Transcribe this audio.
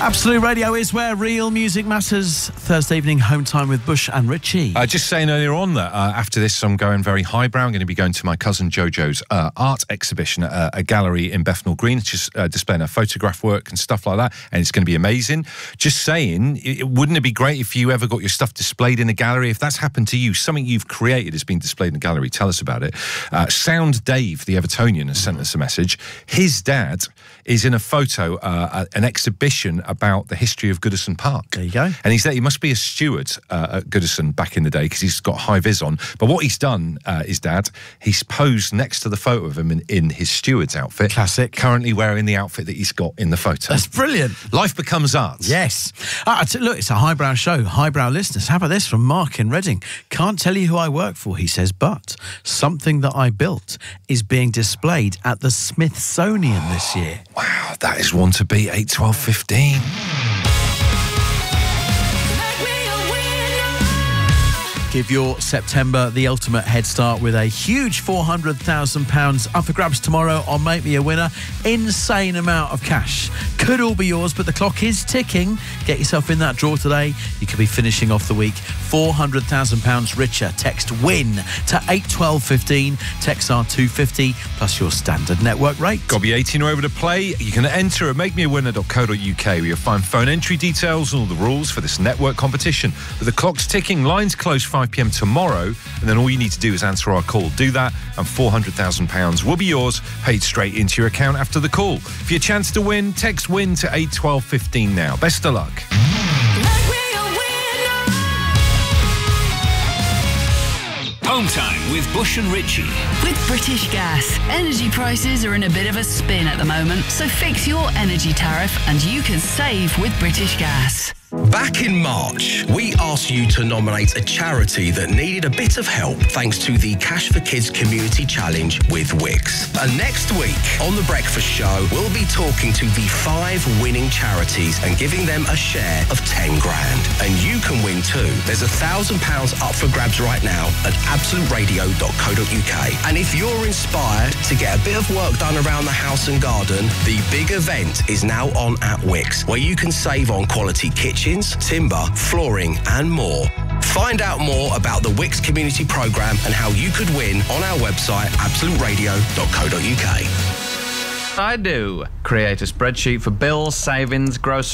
Absolute Radio is where real music matters. Thursday evening, home time with Bush and Richie. Just saying earlier on that after this, I'm going very highbrow. I'm going to be going to my cousin Jojo's art exhibition at a gallery in Bethnal Green. It's just displaying her photograph work and stuff like that, and it's going to be amazing. Just saying, wouldn't it be great if you ever got your stuff displayed in a gallery? If that's happened to you, something you've created has been displayed in a gallery, tell us about it. Sound Dave, the Evertonian, has sent us a message. His dad is in a photo, an exhibition about the history of Goodison Park. There you go. And he's there. He must be a steward at Goodison back in the day because he's got high vis on. But what he's done, his dad, he's posed next to the photo of him in his steward's outfit. Classic. Currently wearing the outfit that he's got in the photo. That's brilliant. Life becomes art. Yes. Look, it's a highbrow show. Highbrow listeners. How about this from Mark in Reading? Can't tell you who I work for, he says, but something that I built is being displayed at the Smithsonian this year. Wow, that is one to beat. 8, 12, 15. Give your September the ultimate head start with a huge £400,000 up for grabs tomorrow on Make Me a Winner. Insane amount of cash. Could all be yours, but the clock is ticking. Get yourself in that draw today. You could be finishing off the week £400,000 richer. Text WIN to 81215. Text R250 plus your standard network rate. Got to be 18 or over to play. You can enter at makemeawinner.co.uk where you'll find phone entry details and all the rules for this network competition. But the clock's ticking. Lines close 5 p.m. tomorrow, and then all you need to do is answer our call. Do that, and £400,000 will be yours, paid straight into your account after the call. For your chance to win, text WIN to 81215 now. Best of luck. Home time with Bush and Richie. With British Gas, energy prices are in a bit of a spin at the moment, so fix your energy tariff and you can save with British Gas. Back in March, we asked you to nominate a charity that needed a bit of help thanks to the Cash for Kids Community Challenge with Wix. And next week on The Breakfast Show, we'll be talking to the 5 winning charities and giving them a share of 10 grand. And you can win too. There's £1,000 up for grabs right now at absoluteradio.co.uk. And if you're inspired to get a bit of work done around the house and garden, the big event is now on at Wix, where you can save on quality kitchens, timber, flooring and more. Find out more about the Wix Community Programme and how you could win on our website absoluteradio.co.uk. I do. Create a spreadsheet for bills, savings, groceries,